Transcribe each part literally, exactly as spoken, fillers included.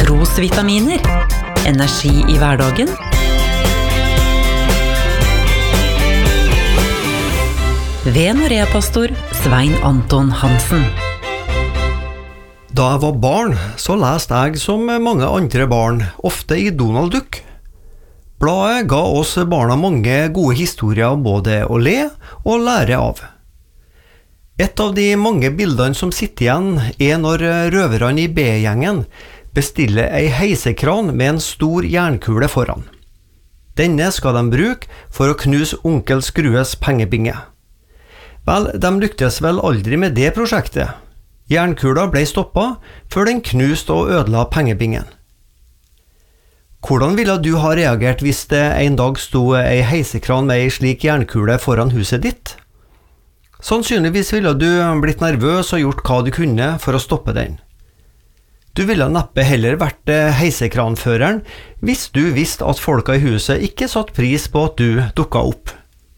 Trosvitaminer. Energi i hverdagen. Ved Norea-pastor Svein Anton Hansen. Da jeg var barn, så leste jeg som mange andre barn, ofte i Donald Duck. Bladet ga oss barna mange gode historier både å le og lære av. Et av de mange bildene som sitter igjen er når røverne i B-gjengen bestiller ei heisekran med en stor jernkule foran. Denne skal de bruke for å knuse onkel Skrues pengebinge. Vel, de lyktes vel aldri med det prosjektet. Jernkula ble stoppet før den knuste og ødela pengebingen. Hvordan ville du ha reagert hvis det en dag sto ei heisekran med ei slik jernkule foran huset ditt? Sannsynligvis ville du blitt nervøs og gjort hva du kunne for å stoppe den. Du ville neppe heller vært heisekranføreren hvis du visste at folka i huset ikke satt pris på at du dukket opp.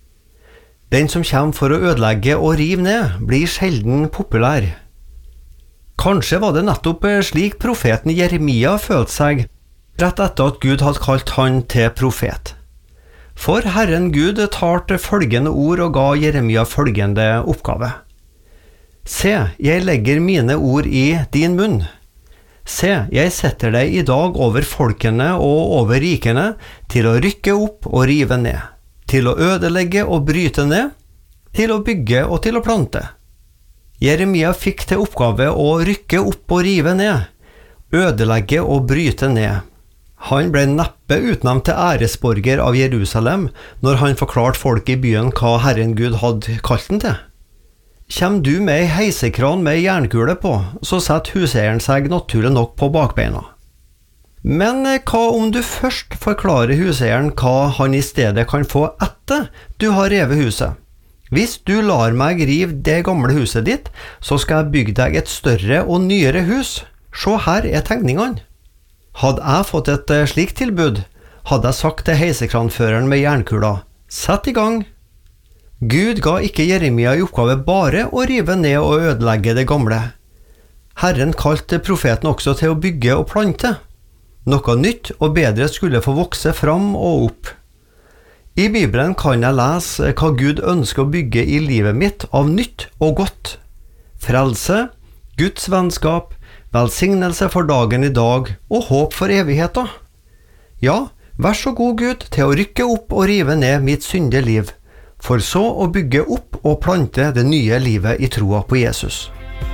Den som kommer for å ødelegge og rive ned, blir sjelden populær. Kanskje var det nettopp slik profeten Jeremia følte seg, rett etter at Gud hadde kalt han til profet. For Herren Gud talte følgende ord og ga Jeremia følgende oppgave. Se, jeg legger mine ord i din munn. Se, jeg setter deg i dag over folkene og over rikene til å rykke opp og rive ned, til å ødelegge og bryte ned, til å bygge og til å plante. Jeremia fikk til oppgave å rykke opp og rive ned, ødelegge og bryte ned. Han ble neppe utnevnt til æresborger av Jerusalem når han forklarte folk i byen hva Herren Gud hadde kalt den til. Kjem du med ei heisekran med jernkule på, så setter huseieren seg naturlig nok på bakbeina. Men hva om du først forklarer huseieren hva han i stedet kan få etter du har revet huset? Hvis du lar meg rive det gamle huset ditt, så skal jeg bygge deg et større og nyere hus. Se, her er tegningene. Hadde jeg fått et slikt tilbud, hadde jeg sagt til heisekranføreren med jernkula, sett i gang. Gud ga ikke Jeremia i oppgave bare å rive ned og ødelegge det gamle. Herren kalte profeten også til å bygge og plante. Noe nytt og bedre skulle få vokse fram og opp. I Bibelen kan jeg lese hva Gud ønsker å bygge i livet mitt av nytt og godt. Frelse, Guds vennskap, velsignelse for dagen i dag og håp for evigheten. Ja, vær så god Gud til å rykke opp og rive ned mitt syndige liv, for så å bygge opp og plante det nye livet i troa på Jesus.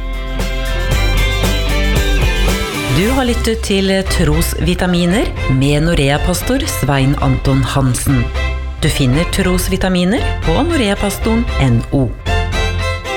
Du har lyttet til Trosvitaminer med Norea-pastor Svein Anton Hansen. Du finner Trosvitaminer på noreapastoren punktum no.